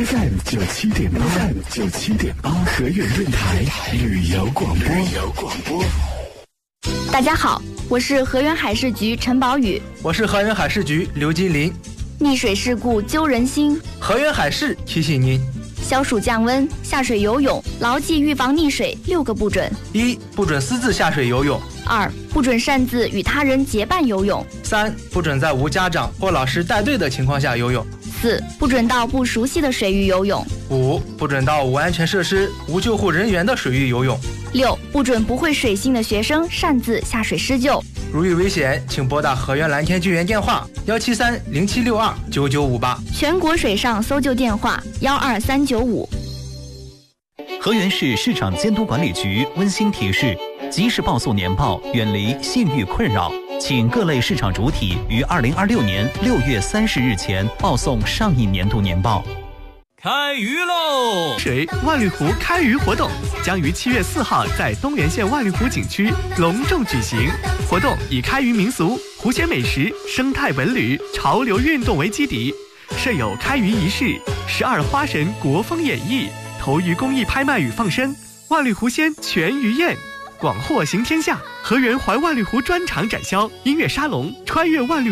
FM 97.8，河源电台旅游广播。 大家好，我是河源海事局陈宝宇， 我是河源海事局刘金林。 溺水事故揪人心， 河源海事提醒您： 消暑降温，下水游泳，牢记预防溺水6个不准 ：1. 不准私自下水游泳 ；2. 不准擅自与他人结伴游泳 ；3. 不准在无家长或老师带队的情况下游泳 ；4. 不准到不熟悉的水域游泳 ；5. 不准到无安全设施、无救护人员的水域游泳 ；6. 不准不会水性的学生擅自下水施救。 如遇危险，请拨打河源蓝天救援电话17307629958， 全国水上搜救电话12395。 河源市市场监督管理局温馨提示：及时报送年报，远离信誉困扰。请各类市场主体于2026年6月30日前报送上一年度年报。 开鱼喽！ 水万绿湖开鱼活动将于7月4号在东源县万绿湖景区隆重举行。活动以开渔民俗、湖鲜美食、生态文旅、潮流运动为基底，设有开渔仪式、12花神国风演绎、投鱼工艺拍卖与放生、万绿湖鲜全鱼宴，广获行天下。河源怀万绿湖专场展销、音乐沙龙、穿越万绿